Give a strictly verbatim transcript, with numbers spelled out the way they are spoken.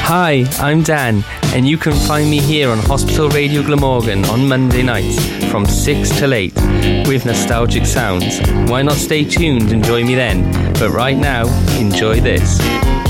Hi, I'm Dan, and you can find me here on Hospital Radio Glamorgan on Monday nights from six till eight with nostalgic sounds. Why not stay tuned and join me then? But right now, enjoy this.